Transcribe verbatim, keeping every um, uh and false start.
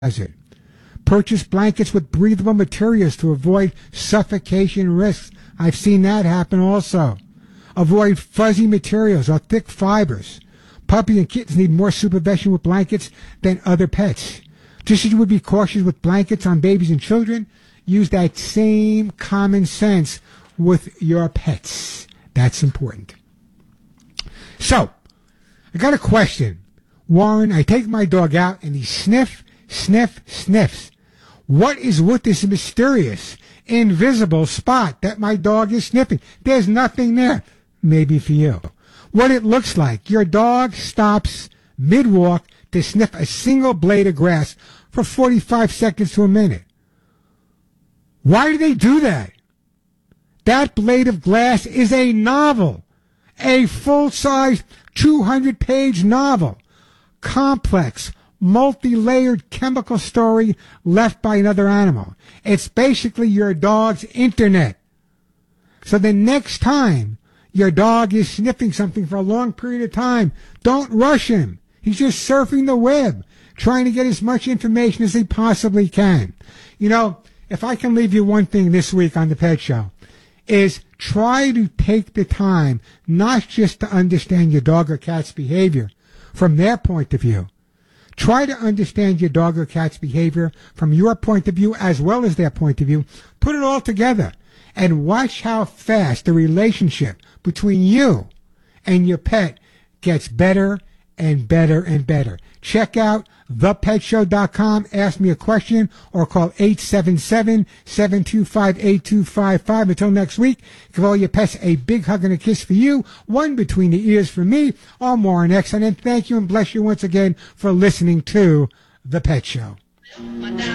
desert. Purchase blankets with breathable materials to avoid suffocation risks. I've seen that happen also. Avoid fuzzy materials or thick fibers. Puppies and kittens need more supervision with blankets than other pets. Just as you would be cautious with blankets on babies and children, use that same common sense with your pets. That's important. So, I got a question. Warren, I take my dog out and he sniff, sniff, sniffs. What is with this mysterious, invisible spot that my dog is sniffing? There's nothing there. Maybe for you. What it looks like, your dog stops mid-walk to sniff a single blade of grass for forty-five seconds to a minute. Why do they do that? That blade of grass is a novel, a full-size two hundred page novel, complex, multi-layered chemical story left by another animal. It's basically your dog's internet. So the next time your dog is sniffing something for a long period of time, don't rush him. He's just surfing the web, trying to get as much information as he possibly can. You know, if I can leave you one thing this week on the Pet Show, is try to take the time not just to understand your dog or cat's behavior from their point of view. Try to understand your dog or cat's behavior from your point of view as well as their point of view. Put it all together and watch how fast the relationship between you and your pet gets better and better and better. Check out the pet show dot com, ask me a question, or call eight seven seven, seven two five, eight two five five. Until next week, give all your pets a big hug and a kiss for you, one between the ears for me, all more on X. And then thank you and bless you once again for listening to The Pet Show.